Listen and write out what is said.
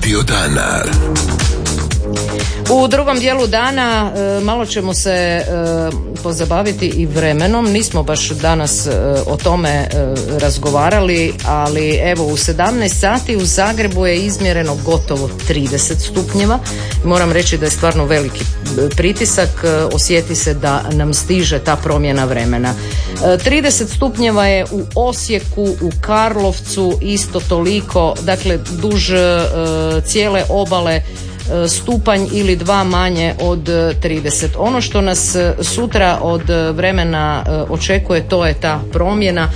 Radio dana. U drugom dijelu dana malo ćemo se pozabaviti i vremenom. Nismo baš danas o tome razgovarali, ali evo u 17 sati u Zagrebu je izmjereno gotovo 30 stupnjeva. Moram reći da je stvarno veliki pritisak, osjeti se da nam stiže ta promjena vremena. 30 stupnjeva je u Osijeku, u Karlovcu isto toliko, dakle duž cijele obale stupanj ili dva manje od 30. Ono što nas sutra od vremena očekuje, to je ta promjena.